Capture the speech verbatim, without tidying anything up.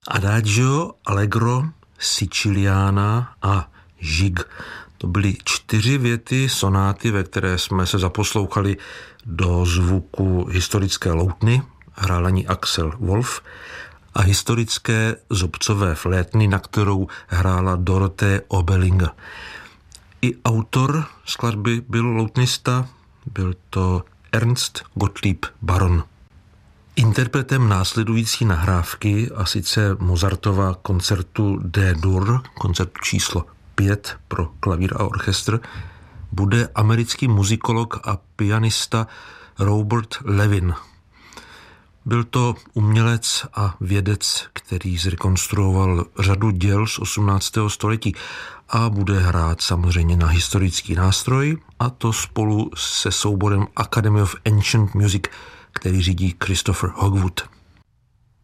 Adagio, Allegro, Siciliana a Žig. To byly čtyři věty sonáty, ve které jsme se zaposlouchali do zvuku historické loutny, hrál na ní Axel Wolf, a historické zobcové flétny, na kterou hrála Dorothee Oberlinger. I autor skladby byl loutnista, byl to Ernst Gottlieb Baron. Interpretem následující nahrávky, a sice Mozartova koncertu D-dur, koncertu číslo pět pro klavír a orchestr, bude americký muzikolog a pianista Robert Levin. Byl to umělec a vědec, který zrekonstruoval řadu děl z osmnáctého století a bude hrát samozřejmě na historický nástroj, a to spolu se souborem Academy of Ancient Music, který řídí Christopher Hogwood.